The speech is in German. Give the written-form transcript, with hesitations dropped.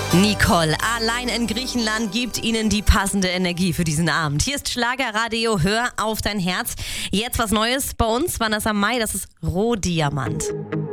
Nicole, allein in Griechenland, gibt Ihnen die passende Energie für diesen Abend. Hier ist Schlagerradio, hör auf dein Herz. Jetzt was Neues bei uns, Vanessa Mai, das ist Rohdiamant.